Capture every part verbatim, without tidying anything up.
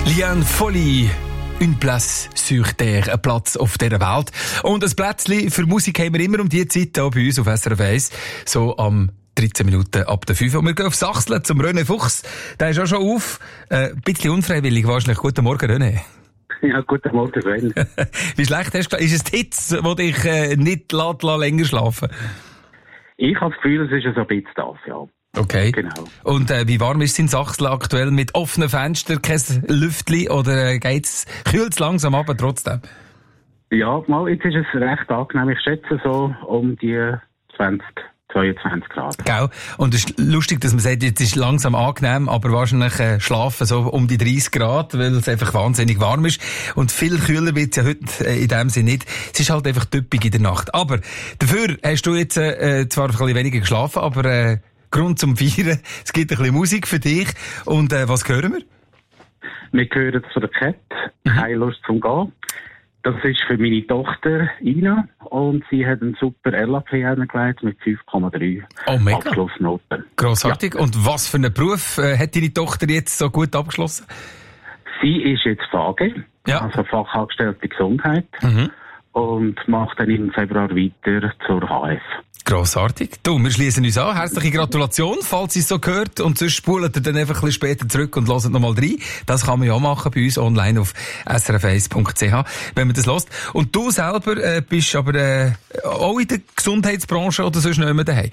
Liane Folly. Une place sur terre, ein Platz auf dieser Welt. Und ein Plätzchen für Musik haben wir immer um diese Zeit hier bei uns auf S R F eins. So am dreizehn Minuten ab der fünf. Und wir gehen auf Sachsen zum René Fuchs. Der ist auch schon auf. Äh, ein bisschen unfreiwillig wahrscheinlich. Guten Morgen, René. Ja, guten Morgen, Sven. Wie schlecht hast du? Ist es die Hitze, die dich äh, nicht lässt, länger schlafen? Ich habe das Gefühl, es ist so ein bisschen das, ja. Okay. Genau. Und äh, wie warm ist es in Sachsen aktuell mit offenen Fenstern, kein Lüftchen oder äh, geht's, kühlt es langsam ab trotzdem? Ja, mal, jetzt ist es recht angenehm. Ich schätze so um die zwanzig, zweiundzwanzig Grad. Genau. Und es ist lustig, dass man sagt, jetzt ist langsam angenehm, aber wahrscheinlich äh, schlafen so um die dreißig Grad, weil es einfach wahnsinnig warm ist. Und viel kühler wird es ja heute äh, in dem Sinne nicht. Es ist halt einfach typisch in der Nacht. Aber dafür hast du jetzt äh, zwar ein bisschen weniger geschlafen, aber äh, Grund zum Feiern. Es gibt ein bisschen Musik für dich. Und äh, was hören wir? Wir hören von der Cat, «Keine Lust zum Gehen». Das ist für meine Tochter Ina und sie hat einen super L A P hingelegt mit fünf Komma drei oh, mega. Abschlussnoten. Grossartig. Ja. Und was für einen Beruf äh, hat deine Tochter jetzt so gut abgeschlossen? Sie ist jetzt V A G, ja. also Fachangestellte Gesundheit, mhm. und macht dann im Februar weiter zur H F. Grossartig. Du, wir schließen uns an. Herzliche Gratulation, falls ihr es so gehört. Und sonst spult ihr dann einfach ein bisschen später zurück und hört nochmal rein. Das kann man ja auch machen bei uns online auf s r f eins punkt c h, wenn man das hört. Und du selber äh, bist aber äh, auch in der Gesundheitsbranche oder sonst nicht mehr daheim?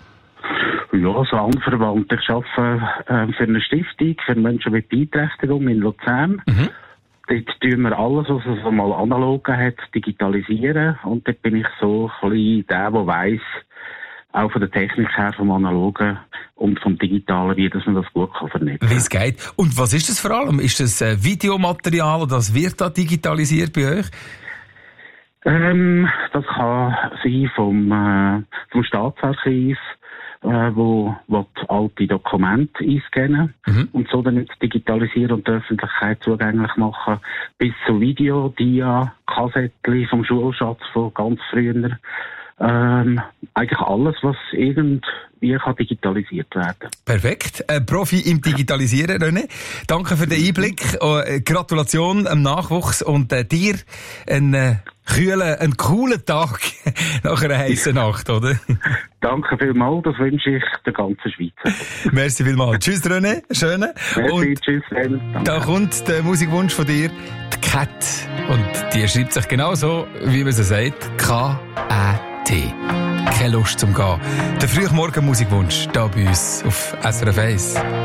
Ja, so anverwandt. Ich arbeite äh, für eine Stiftung für Menschen mit Beeinträchtigung in Luzern. Mhm. Dort tun wir alles, was es mal analog hat, digitalisieren. Und dort bin ich so ein bisschen der, der weiss, auch von der Technik her, vom Analogen und vom Digitalen, wie dass man das gut kann vernetzen. Wie es geht. Und was ist das vor allem? Ist das äh, Videomaterial oder das wird da digitalisiert bei euch? Ähm, das kann sein vom, äh, vom Staatsarchiv, äh, wo, wo die alte Dokumente einscannen mhm. und so dann digitalisieren und der Öffentlichkeit zugänglich machen, bis zu Video, Dia, Kassettchen vom Schulschatz von ganz früher. Ähm, eigentlich alles, was irgendwie kann digitalisiert werden. Perfekt. Ein Profi im Digitalisieren, René. Danke für den Einblick. Äh, Gratulation am Nachwuchs und äh, dir einen äh, kühlen, einen coolen Tag nach einer heißen Nacht, oder? Danke vielmals, das wünsche ich der ganzen Schweiz. Merci vielmals. Tschüss, René. Schöne. Merci, und tschüss, René. Da kommt der Musikwunsch von dir, die Cat. Und die schreibt sich genauso, wie man sie sagt, K A T. Keine Lust zum Gehen. Der Frühmorgen Musikwunsch, da bei uns auf S R F eins.